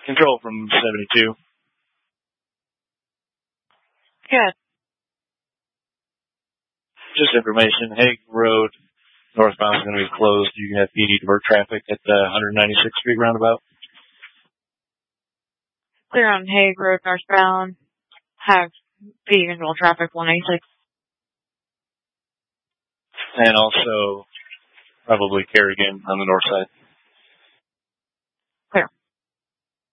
Control from 72. Good. Just information, Hague Road northbound is going to be closed. You can have PD divert traffic at the 196th Street roundabout. Clear on Hague Road northbound. Have PD control traffic 196. And also probably Kerrigan on the north side.